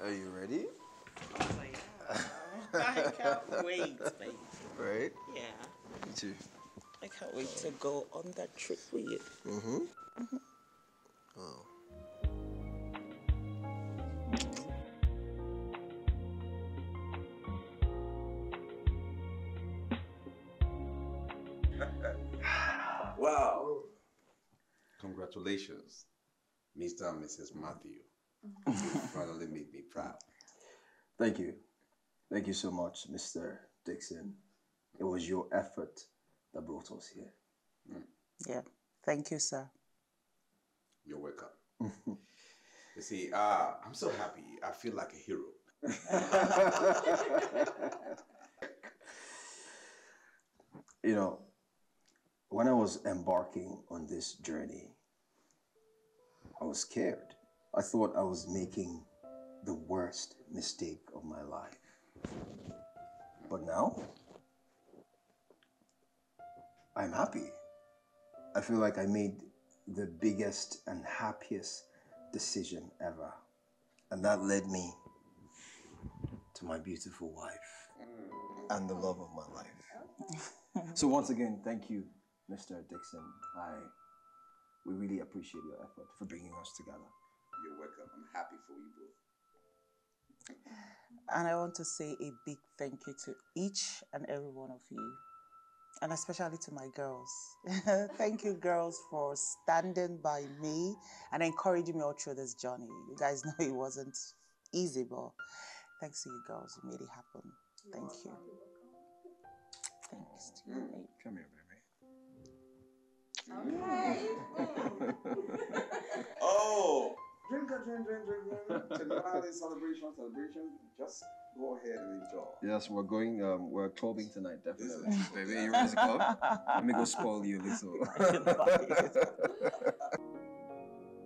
Are you ready? Oh, yeah. I can't wait, baby. Right? Yeah. Me too. I can't wait to go on that trip with you. Oh. Wow. Congratulations, Mr. and Mrs. Matthew. You finally made me proud. Thank you. Thank you so much, Mr. Dixon. It was your effort that brought us here. Yeah. Thank you, sir. You're welcome. You see, I'm so happy. I feel like a hero. You know, when I was embarking on this journey, I was scared. I thought I was making the worst mistake of my life. But now, I'm happy. I feel like I made the biggest and happiest decision ever. And that led me to my beautiful wife and the love of my life. So once again, thank you, Mr. Dixon. We really appreciate your effort for bringing us together. You're welcome. I'm happy for you both. And I want to say a big thank you to each and every one of you. And especially to my girls. Thank you, girls, for standing by me and encouraging me all through this journey. You guys know it wasn't easy, but thanks to you girls, you made it happen. Thank you. Thanks to you, babe. Come here, baby. Oh! Drink. Tonight is celebration. Just go ahead and enjoy. Yes, we're going, we're clubbing tonight, definitely. Baby, you ready to club? Let me go spoil you a little.